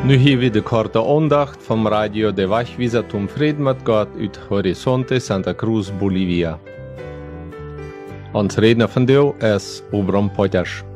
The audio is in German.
Nu hier weer de korte aandacht vom Radio de Wachwieser zum Frieden mit Gott uit Horizonte Santa Cruz, Bolivia. Ons redner van deel is Obram Potters.